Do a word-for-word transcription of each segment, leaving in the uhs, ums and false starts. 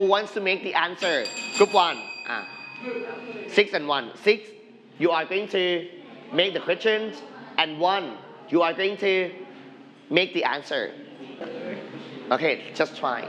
Who wants to make the answer? Group one. Ah. Six and one. Six, you are going to make the questions, and one, you are going to make the answer. Okay, just try.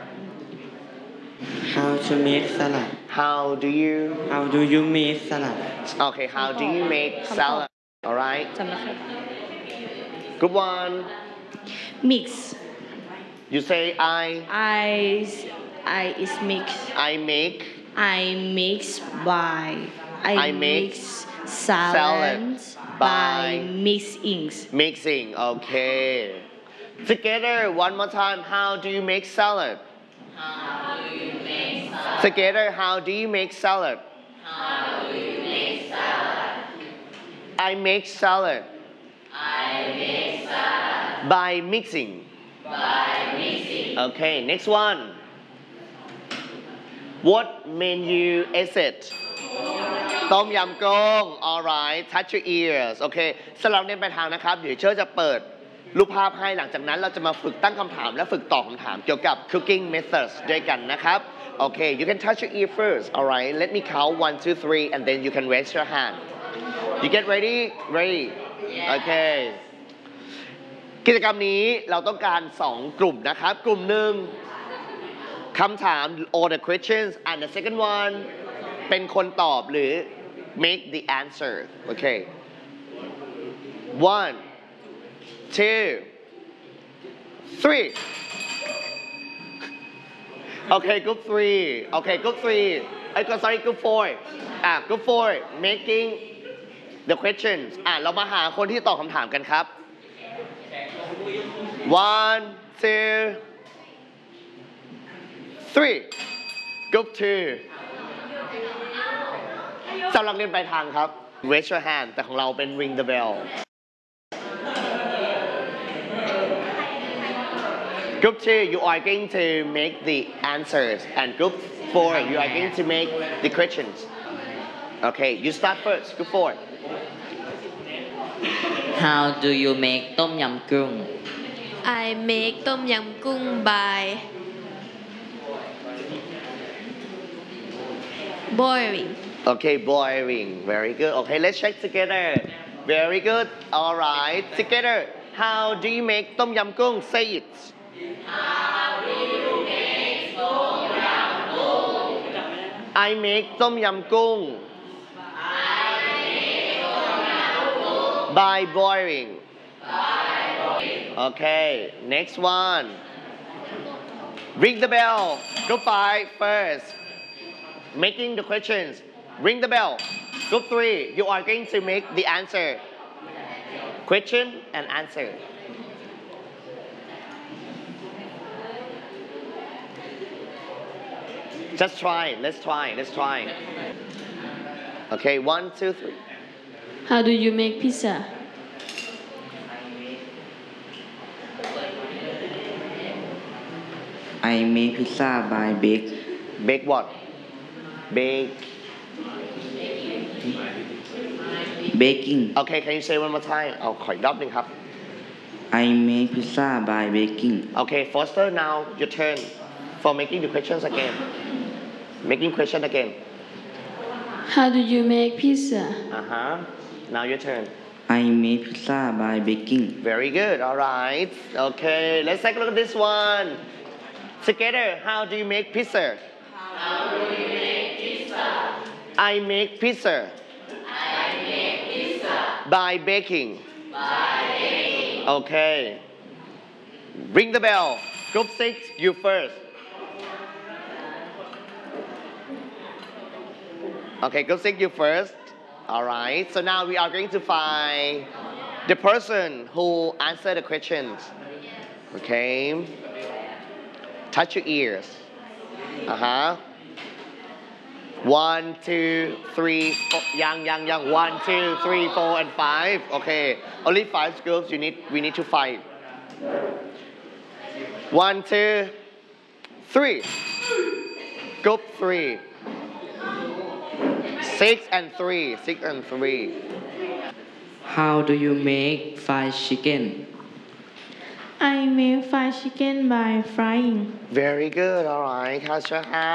How to make salad? How do you? How do you make salad? Okay, how do you make salad? All right. Group one. Mix. You say I. I I is mix. I make. I mix by. I, I make mix salad, salad by, by mixing. Mixing. Okay. Together, one more time. How do you make salad? How do you make salad? Together, how do you make salad? How do you make salad? I make salad. I make salad By mixing. by mixing. Okay, next one. What menu is it? ต้มยำกุ้ง alright touch your ears โอเคสำหรับเน้นไปทางนะครับเดี๋ยวเชิญจะเปิดรูปภาพให้หลังจากนั้นเราจะมาฝึกตั้งคำถามและฝึกตอบคำถามเกี่ยวกับ cooking methods ด้วยกันนะครับโอเค you can touch your ear first alright let me count one two three and then you can raise your hand you get ready ready okay กิจกรรมนี้เราต้องการสองกลุ่มนะครับกลุ่มหนึ่งคำถาม all the questions and the second one เป็นคนตอบหรือ make the answer okay one two three okay group three okay group three I go sorry group four อ่ะ group four making the questions อ่ะเรามาหาคนที่ตอบคำถามกันครับ one two three group two สำหรับเรียนปลายทางครับ raise your hand แต่ของเราเป็น ring the bell group two you are going to make the answers and group four you are going to make the questions okay you start first group four How do you make ต้มยำกุ้ง I make ต้มยำกุ้ง by boiling. okay boiling very good okay let's check together very good all right together how do you make ต้มยำกุ้ง say it How do you make ต้มยำกุ้ง I make ต้มยำกุ้ง I make ต้มยำกุ้ง by boiling by boiling. okay next one ring the bell group five first making the questions ring the bell group three you are going to make the answer question and answer just try let's try let's try okay one two three How do you make pizza? I make pizza by bake bake what bake baking okay can you say one more time เอาขออีกรอบหนึ่งครับ I make pizza by baking okay Foster now your turn for making the questions again making question again How do you make pizza? uh-huh now your turn I make pizza by baking very good all right okay let's take a look at this one together how do you make pizza How do you make pizza? I make pizza I make pizza by baking by baking. okay ring the bell group six you first okay group six you first all right so now we are going to find the person who answered the questions okay touch your ears uh-huh one two three four young young young one two three four and five okay only five groups you need we need to fight one two three group three six and three six and three How do you make fried chicken I make fried chicken by frying. Very good alright ข้าวเช้า